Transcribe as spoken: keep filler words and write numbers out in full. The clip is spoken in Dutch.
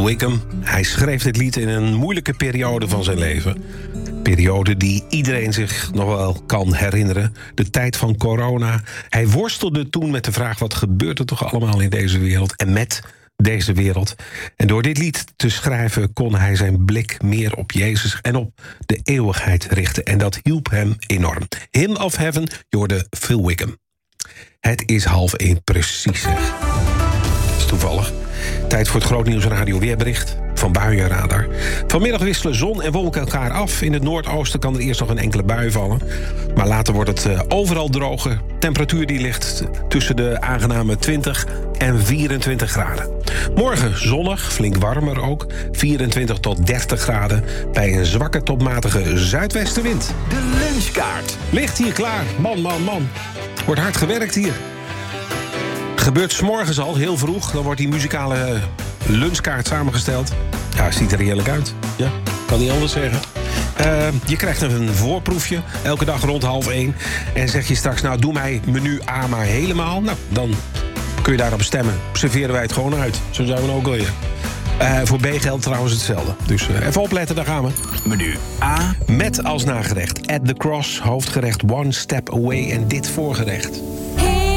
Phil Wickham. Hij schreef dit lied in een moeilijke periode van zijn leven. Periode die iedereen zich nog wel kan herinneren. De tijd van corona. Hij worstelde toen met de vraag: wat gebeurt er toch allemaal in deze wereld en met deze wereld? En door dit lied te schrijven kon hij zijn blik meer op Jezus en op de eeuwigheid richten. En dat hielp hem enorm. Hymn of Heaven, je hoorde Phil Wickham. Het is half één precies, zeg. Dat is toevallig. Tijd voor het grootnieuws radio weerbericht van Buienradar. Vanmiddag wisselen zon en wolken elkaar af. In het noordoosten kan er eerst nog een enkele bui vallen. Maar later wordt het uh, overal droger. Temperatuur die ligt tussen de aangename twintig en vierentwintig graden. Morgen zonnig, flink warmer ook. vierentwintig tot dertig graden bij een zwakke tot matige zuidwestenwind. De lunchkaart ligt hier klaar. Man, man, man. Wordt hard gewerkt hier. Gebeurt 's morgens al, heel vroeg. Dan wordt die muzikale lunchkaart samengesteld. Ja, ziet er heerlijk uit. Ja, kan niet anders zeggen. Uh, je krijgt een voorproefje, elke dag rond half één. En zeg je straks, nou, doe mij menu A maar helemaal. Nou, dan kun je daarop stemmen. Serveren wij het gewoon uit. Zo zijn we ook alweer. Uh, voor B geldt trouwens hetzelfde. Dus uh, even opletten, daar gaan we. Menu A. Met als nagerecht At the Cross, hoofdgerecht One Step Away en dit voorgerecht.